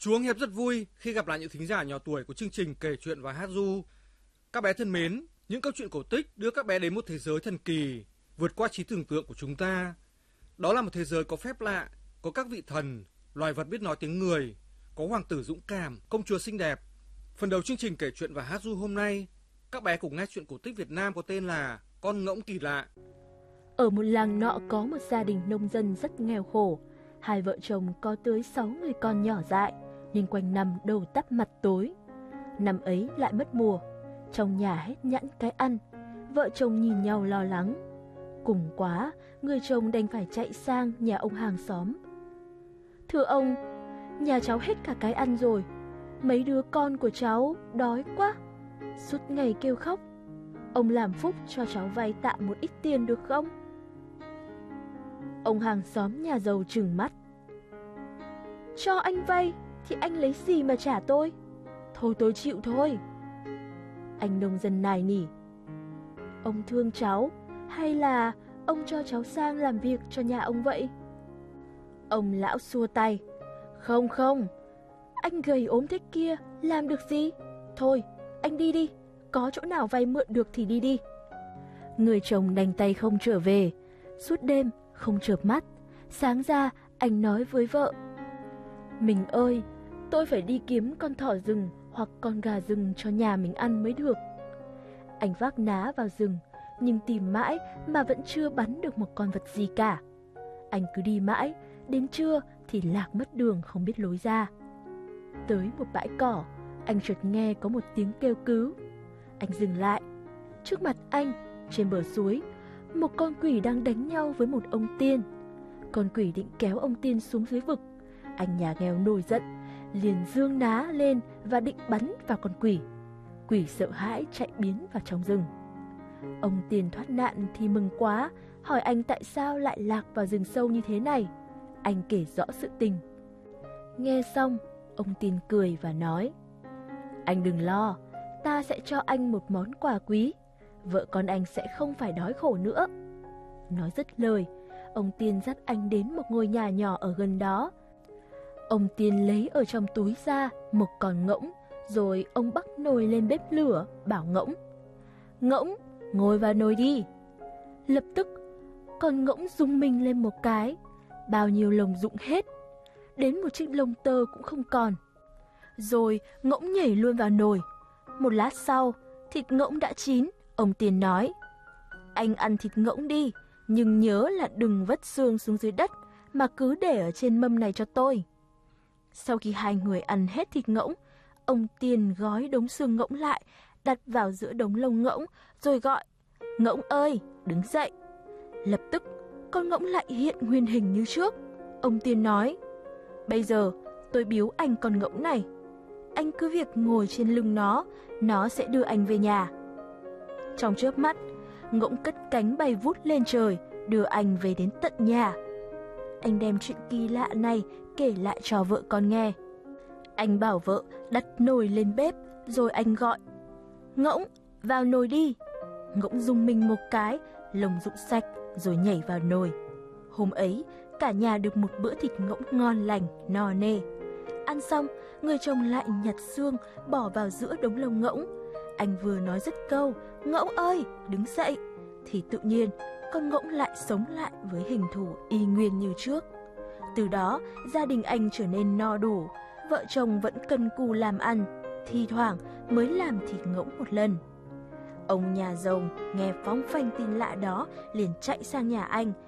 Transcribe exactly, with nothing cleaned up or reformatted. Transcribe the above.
Chú Hiệp rất vui khi gặp lại những thính giả nhỏ tuổi của chương trình kể chuyện và hát ru. Các bé thân mến, những câu chuyện cổ tích đưa các bé đến một thế giới thần kỳ, vượt qua trí tưởng tượng của chúng ta. Đó là một thế giới có phép lạ, có các vị thần, loài vật biết nói tiếng người, có hoàng tử dũng cảm, công chúa xinh đẹp. Phần đầu chương trình kể chuyện và hát ru hôm nay, các bé cùng nghe chuyện cổ tích Việt Nam có tên là Con ngỗng kỳ lạ. Ở một làng nọ có một gia đình nông dân rất nghèo khổ. Hai vợ chồng có tới sáu người con nhỏ dại, nên quanh năm đầu tắt mặt tối. Năm ấy lại mất mùa, trong nhà hết nhẵn cái ăn. Vợ chồng nhìn nhau lo lắng. Cùng quá, người chồng đành phải chạy sang nhà ông hàng xóm. Thưa ông, nhà cháu hết cả cái ăn rồi. Mấy đứa con của cháu đói quá, suốt ngày kêu khóc. Ông làm phúc cho cháu vay tạm một ít tiền được không? Ông hàng xóm nhà giàu trừng mắt. Cho anh vay thì anh lấy gì mà trả tôi? Thôi tôi chịu thôi. Anh nông dân nài nỉ. Ông thương cháu hay là ông cho cháu sang làm việc cho nhà ông vậy? Ông lão xua tay. Không không, anh gầy ốm thế kia làm được gì? Thôi anh đi đi, có chỗ nào vay mượn được thì đi đi. Người chồng đành tay không trở về. Suốt đêm không chợp mắt, sáng ra anh nói với vợ. Mình ơi, tôi phải đi kiếm con thỏ rừng hoặc con gà rừng cho nhà mình ăn mới được. Anh vác ná vào rừng, nhưng tìm mãi mà vẫn chưa bắn được một con vật gì cả. Anh cứ đi mãi, đến trưa thì lạc mất đường không biết lối ra. Tới một bãi cỏ, anh chợt nghe có một tiếng kêu cứu. Anh dừng lại. Trước mặt anh, trên bờ suối, một con quỷ đang đánh nhau với một ông tiên. Con quỷ định kéo ông tiên xuống dưới vực. Anh nhà nghèo nổi giận, liền giương ná lên và định bắn vào con quỷ. Quỷ sợ hãi chạy biến vào trong rừng. Ông tiên thoát nạn thì mừng quá, hỏi anh tại sao lại lạc vào rừng sâu như thế này. Anh kể rõ sự tình. Nghe xong, ông tiên cười và nói: Anh đừng lo, ta sẽ cho anh một món quà quý. Vợ con anh sẽ không phải đói khổ nữa. Nói dứt lời, ông tiên dắt anh đến một ngôi nhà nhỏ ở gần đó. Ông tiên lấy ở trong túi ra một con ngỗng, rồi ông bắc nồi lên bếp lửa, bảo ngỗng: Ngỗng, ngồi vào nồi đi. Lập tức, con ngỗng rung mình lên một cái, bao nhiêu lông rụng hết, đến một chiếc lông tơ cũng không còn. Rồi ngỗng nhảy luôn vào nồi. Một lát sau, thịt ngỗng đã chín. Ông tiên nói: Anh ăn thịt ngỗng đi, nhưng nhớ là đừng vất xương xuống dưới đất, mà cứ để ở trên mâm này cho tôi. Sau khi hai người ăn hết thịt ngỗng, ông tiên gói đống xương ngỗng lại, đặt vào giữa đống lông ngỗng, rồi gọi: Ngỗng ơi, đứng dậy. Lập tức, con ngỗng lại hiện nguyên hình như trước. Ông tiên nói: Bây giờ tôi biếu anh con ngỗng này. Anh cứ việc ngồi trên lưng nó, nó sẽ đưa anh về nhà. Trong chớp mắt, ngỗng cất cánh bay vút lên trời, đưa anh về đến tận nhà. Anh đem chuyện kỳ lạ này kể lại cho vợ con nghe. Anh bảo vợ đặt nồi lên bếp, rồi anh gọi: Ngỗng, vào nồi đi. Ngỗng rung mình một cái, lông rụng sạch, rồi nhảy vào nồi. Hôm ấy, cả nhà được một bữa thịt ngỗng ngon lành, no nê. Ăn xong, người chồng lại nhặt xương, bỏ vào giữa đống lông ngỗng. Anh vừa nói dứt câu "Ngỗng ơi, đứng dậy", thì tự nhiên con ngỗng lại sống lại với hình thù y nguyên như trước. Từ đó, gia đình anh trở nên no đủ, vợ chồng vẫn cần cù làm ăn, thi thoảng mới làm thịt ngỗng một lần. Ông nhà giàu nghe phóng phanh tin lạ đó liền chạy sang nhà anh,